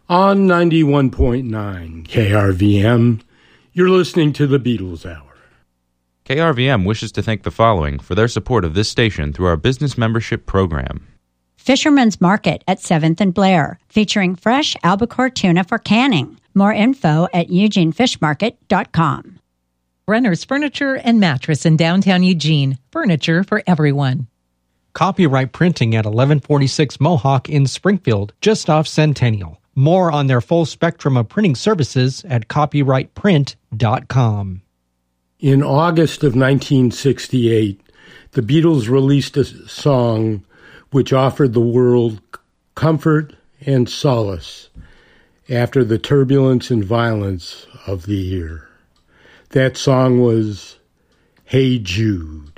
On 91.9 KRVM, you're listening to the Beatles Hour. KRVM wishes to thank the following for their support of this station through our business membership program. Fisherman's Market at 7th and Blair, featuring fresh albacore tuna for canning. More info at eugenefishmarket.com. Brenner's Furniture and Mattress in downtown Eugene. Furniture for everyone. Copyright Printing at 1146 Mohawk in Springfield, just off Centennial. More on their full spectrum of printing services at copyrightprint.com. In August of 1968, the Beatles released a song which offered the world comfort and solace after the turbulence and violence of the year. That song was Hey Jude.